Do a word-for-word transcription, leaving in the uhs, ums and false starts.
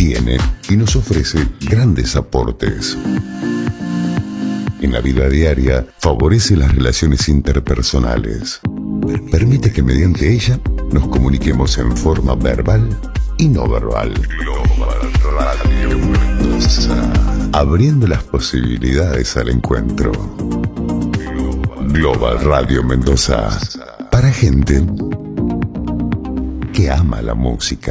tiene y nos ofrece grandes aportes. En la vida diaria favorece las relaciones interpersonales. Permite que mediante ella nos comuniquemos en forma verbal y no verbal. Global Radio Mendoza. Abriendo las posibilidades al encuentro. Global Radio Mendoza. Para gente que ama la música.